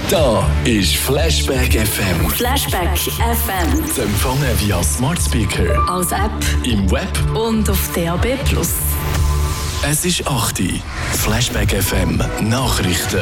Da ist Flashback FM. Flashback FM. Zu empfangen via Smart Speaker, Als App im Web. und auf DAB+. Es ist 8 Uhr. Flashback FM Nachrichten.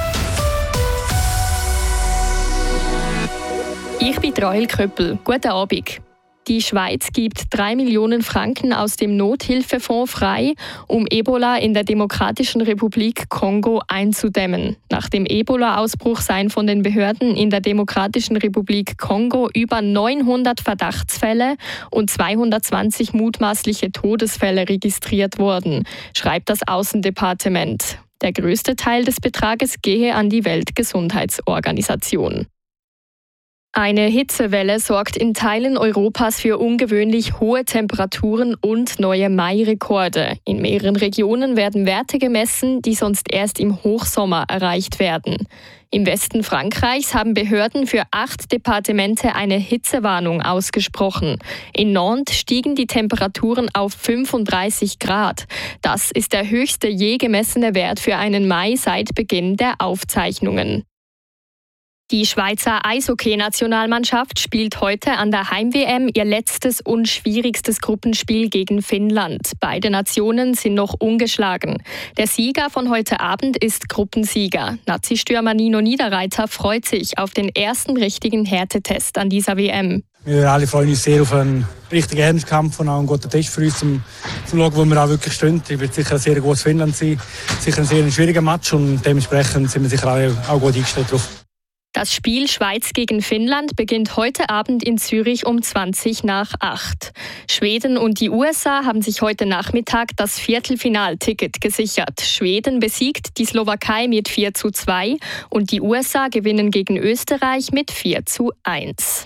Ich bin Rahel Köppel. Guten Abend. Die Schweiz gibt 3 Millionen Franken aus dem Nothilfefonds frei, um Ebola in der Demokratischen Republik Kongo einzudämmen. Nach dem Ebola-Ausbruch seien von den Behörden in der Demokratischen Republik Kongo über 900 Verdachtsfälle und 220 mutmaßliche Todesfälle registriert worden, schreibt das Außendepartement. Der größte Teil des Betrages gehe an die Weltgesundheitsorganisation. Eine Hitzewelle sorgt in Teilen Europas für ungewöhnlich hohe Temperaturen und neue Mai-Rekorde. In mehreren Regionen werden Werte gemessen, die sonst erst im Hochsommer erreicht werden. Im Westen Frankreichs haben Behörden für 8 Departemente eine Hitzewarnung ausgesprochen. In Nantes stiegen die Temperaturen auf 35 Grad. Das ist der höchste je gemessene Wert für einen Mai seit Beginn der Aufzeichnungen. Die Schweizer Eishockey-Nationalmannschaft spielt heute an der Heim-WM ihr letztes und schwierigstes Gruppenspiel gegen Finnland. Beide Nationen sind noch ungeschlagen. Der Sieger von heute Abend ist Gruppensieger. Nazi-Stürmer Nino Niederreiter freut sich auf den ersten richtigen Härtetest an dieser WM. Wir alle freuen uns sehr auf einen richtigen Ernstkampf und auch einen guten Test für uns, zum schauen, wo wir auch wirklich stehen. Es wird sicher ein sehr gutes Finnland sein, sicher ein sehr schwieriger Match und dementsprechend sind wir sicher auch gut eingestellt drauf. Das Spiel Schweiz gegen Finnland beginnt heute Abend in Zürich um 20:20. Schweden und die USA haben sich heute Nachmittag das Viertelfinalticket gesichert. Schweden besiegt die Slowakei mit 4:2 und die USA gewinnen gegen Österreich mit 4:1.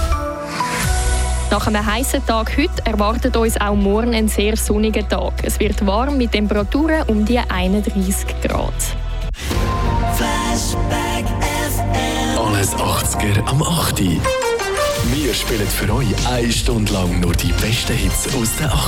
Nach einem heißen Tag heute erwartet uns auch morgen ein sehr sonniger Tag. Es wird warm mit Temperaturen um die 31 Grad. Flashback FM. Alles 80er am 8 Uhr. Wir spielen für euch 1 Stunde lang nur die besten Hits aus den 80